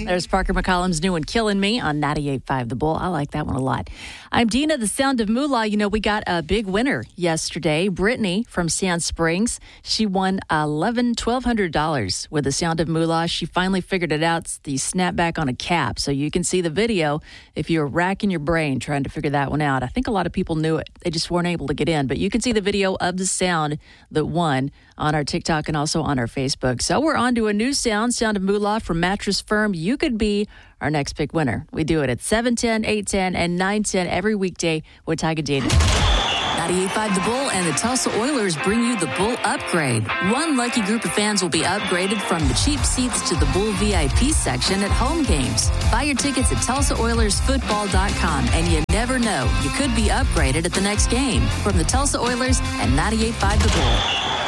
There's Parker McCollum's new one, Killing Me, on 98.5 The Bull. I like that one a lot. I'm Dina, the Sound of Moolah. You know, we got a big winner yesterday. Brittany from Sand Springs. She won $1,200 with the Sound of Moolah. She finally figured it out. It's the snapback on a cap. So you can see the video if you're racking your brain trying to figure that one out. I think a lot of people knew it. They just weren't able to get in. But you can see the video of the sound that won on our TikTok and also on our Facebook. So we're on to a new sound, Sound of Moolah from Mattress Firm. You could be our next big winner. We do it at 7:10, 8:10, and 9:10 every weekday with Ty and Dana. 98.5 The Bull and the Tulsa Oilers bring you the Bull Upgrade. One lucky group of fans will be upgraded from the cheap seats to the Bull VIP section at home games. Buy your tickets at TulsaOilersFootball.com, and you never know, you could be upgraded at the next game. From the Tulsa Oilers and 98.5 The Bull.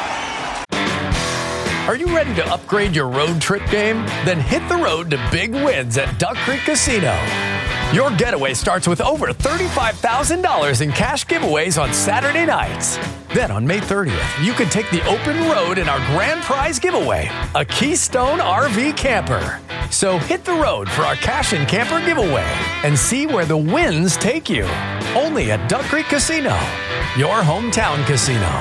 Are you ready to upgrade your road trip game? Then hit the road to big wins at Duck Creek Casino. Your getaway starts with over $35,000 in cash giveaways on Saturday nights. Then on May 30th, you can take the open road in our grand prize giveaway, a Keystone RV camper. So hit the road for our cash and camper giveaway and see where the wins take you. Only at Duck Creek Casino, your hometown casino.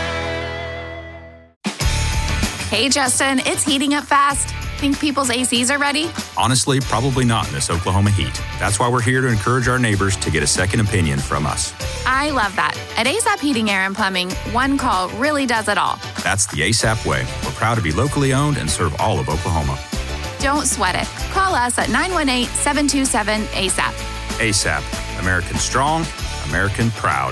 Hey, Justin, it's heating up fast. Think people's ACs are ready? Honestly, probably not in this Oklahoma heat. That's why we're here to encourage our neighbors to get a second opinion from us. I love that. At ASAP Heating, Air, and Plumbing, one call really does it all. That's the ASAP way. We're proud to be locally owned and serve all of Oklahoma. Don't sweat it. Call us at 918-727-ASAP. ASAP. American strong, American proud.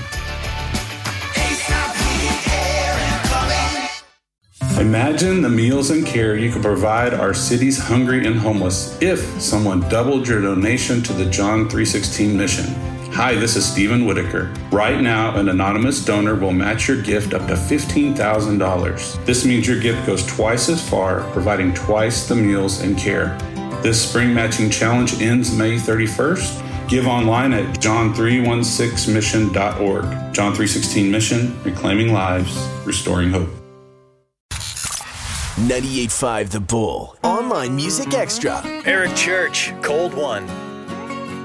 Imagine the meals and care you could provide our city's hungry and homeless if someone doubled your donation to the John 316 mission. Hi, this is Stephen Whitaker. Right now, an anonymous donor will match your gift up to $15,000. This means your gift goes twice as far, providing twice the meals and care. This spring matching challenge ends May 31st. Give online at john316mission.org. John 316 Mission, reclaiming lives, restoring hope. 98.5 The Bull. Online Music Extra. Eric Church, Cold One.